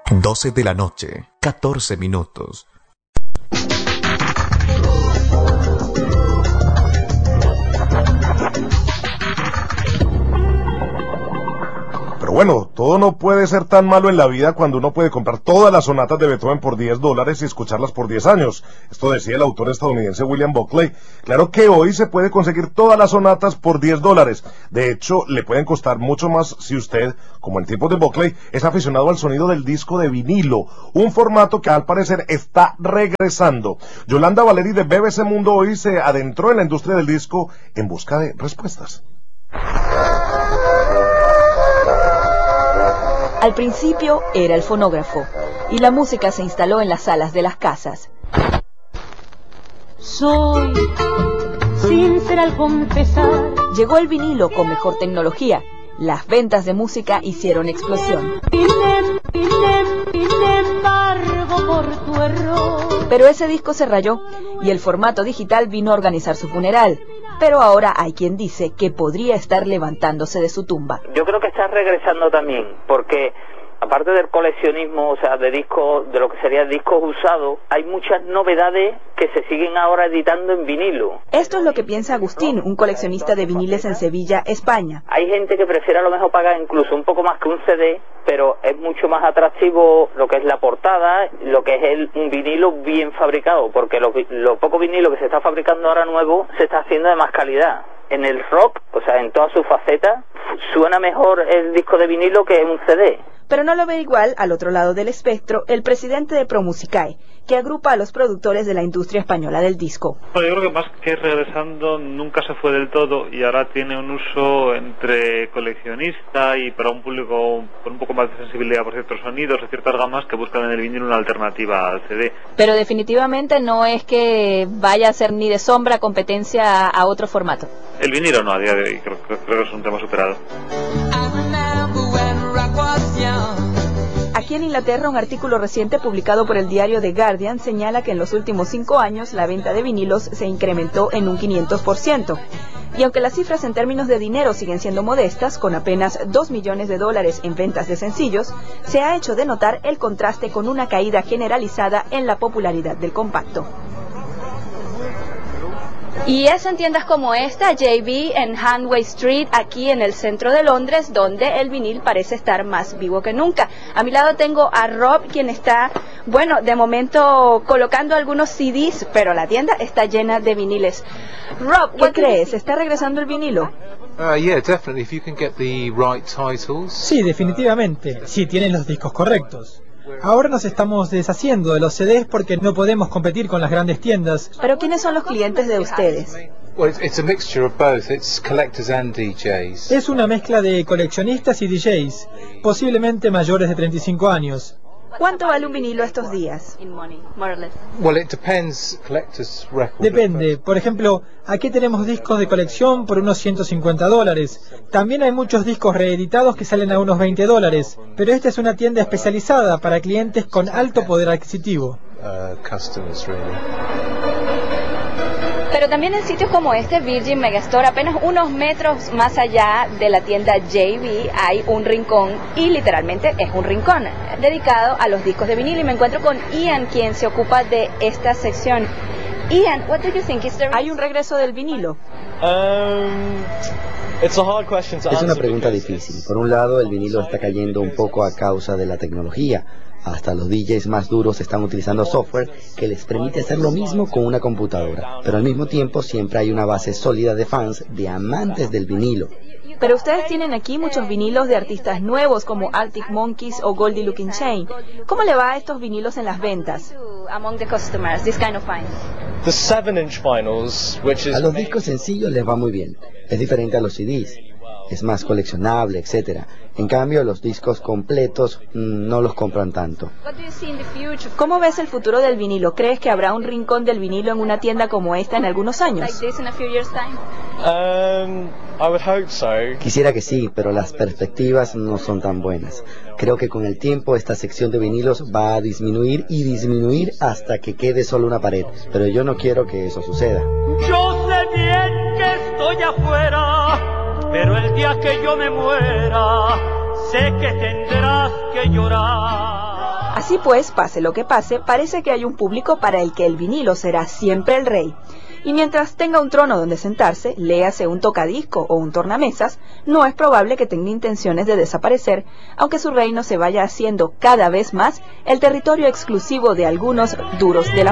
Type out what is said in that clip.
12 de la noche, 14 minutos. Pero bueno, todo no puede ser tan malo en la vida cuando uno puede comprar todas las sonatas de Beethoven por $10 y escucharlas por 10 años. Esto decía el autor estadounidense William Buckley. Claro que hoy se puede conseguir todas las sonatas por $10. De hecho, le pueden costar mucho más si usted, como en tiempos de Buckley, es aficionado al sonido del disco de vinilo, un formato que al parecer está regresando. Yolanda Valeri de BBC Mundo hoy se adentró en la industria del disco en busca de respuestas. Al principio era el fonógrafo, y la música se instaló en las salas de las casas. Soy sincera al confesar. Llegó el vinilo con mejor tecnología. Las ventas de música hicieron explosión. Sin embargo, por tu error. Pero ese disco se rayó, y el formato digital vino a organizar su funeral. Pero ahora hay quien dice que podría estar levantándose de su tumba. Yo creo que está regresando también, porque aparte del coleccionismo, o sea, de discos, de lo que sería discos usados, hay muchas novedades que se siguen ahora editando en vinilo. Esto es lo que piensa Agustín, un coleccionista de viniles en Sevilla, España. Hay gente que prefiere a lo mejor pagar incluso un poco más que un CD, pero es mucho más atractivo lo que es la portada, lo que es un vinilo bien fabricado, porque lo poco vinilo que se está fabricando ahora nuevo se está haciendo de más calidad. En el rock, o sea, en todas sus facetas, suena mejor el disco de vinilo que un CD. Pero no lo ve igual, al otro lado del espectro, el presidente de Promusicae, que agrupa a los productores de la industria española del disco. Bueno, yo creo que más que regresando, nunca se fue del todo y ahora tiene un uso entre coleccionista y para un público con un poco más de sensibilidad por ciertos sonidos, de ciertas gamas que buscan en el vinilo una alternativa al CD. Pero definitivamente no es que vaya a ser ni de sombra competencia a otro formato. El vinilo no, a día de hoy, creo que es un tema superado. Aquí en Inglaterra, un artículo reciente publicado por el diario The Guardian señala que en los últimos 5 años la venta de vinilos se incrementó en un 500%. Y aunque las cifras en términos de dinero siguen siendo modestas, con apenas $2 millones en ventas de sencillos, se ha hecho de notar el contraste con una caída generalizada en la popularidad del compacto. Y es en tiendas como esta, JB, en Hanway Street, aquí en el centro de Londres, donde el vinil parece estar más vivo que nunca. A mi lado tengo a Rob, quien está, bueno, de momento colocando algunos CDs, pero la tienda está llena de viniles. Rob, ¿qué crees? ¿Está regresando el vinilo? Yeah, definitely, if you can get the right titles. Sí, definitivamente, si tienen los discos correctos. Ahora nos estamos deshaciendo de los CDs porque no podemos competir con las grandes tiendas. ¿Pero quiénes son los clientes de ustedes? Well, it's a mixture of both. It's collectors and DJs. Es una mezcla de coleccionistas y DJs, posiblemente mayores de 35 años. ¿Cuánto vale un vinilo estos días? Well, it depends. Collectors' record. Depende. Por ejemplo, aquí tenemos discos de colección por unos $150. También hay muchos discos reeditados que salen a unos $20. Pero esta es una tienda especializada para clientes con alto poder adquisitivo. Customers, really. Pero también en sitios como este, Virgin Megastore, apenas unos metros más allá de la tienda JB, hay un rincón, y literalmente es un rincón, dedicado a los discos de vinilo, y me encuentro con Ian, quien se ocupa de esta sección. Ian, what do you think? ¿Hay un regreso del vinilo? Es una pregunta difícil. Por un lado, el vinilo está cayendo un poco a causa de la tecnología. Hasta los DJs más duros están utilizando software que les permite hacer lo mismo con una computadora. Pero al mismo tiempo siempre hay una base sólida de fans, de amantes del vinilo. Pero ustedes tienen aquí muchos vinilos de artistas nuevos como Arctic Monkeys o Goldie Looking Chain. ¿Cómo le va a estos vinilos en las ventas? A los discos sencillos les va muy bien. Es diferente a los CDs. Es más coleccionable, etcétera. En cambio, los discos completos no los compran tanto. ¿Cómo ves el futuro del vinilo? ¿Crees que habrá un rincón del vinilo en una tienda como esta en algunos años? Quisiera que sí, pero las perspectivas no son tan buenas. Creo que con el tiempo esta sección de vinilos va a disminuir y disminuir hasta que quede solo una pared. Pero yo no quiero que eso suceda. Yo sé bien que estoy afuera, pero el día que yo me muera, sé que tendrás que llorar. Así pues, pase lo que pase, parece que hay un público para el que el vinilo será siempre el rey. Y mientras tenga un trono donde sentarse, léase un tocadisco o un tornamesas, no es probable que tenga intenciones de desaparecer, aunque su reino se vaya haciendo cada vez más el territorio exclusivo de algunos duros de la